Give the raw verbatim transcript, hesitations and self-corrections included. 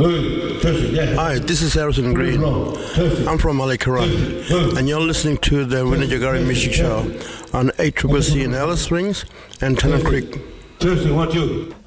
Hi, this is Harrison Green. I'm from Malikaran, and you're listening to the Winajagari Music Show on eight C C C in Alice Springs and Tennant Creek. Thursday, what you?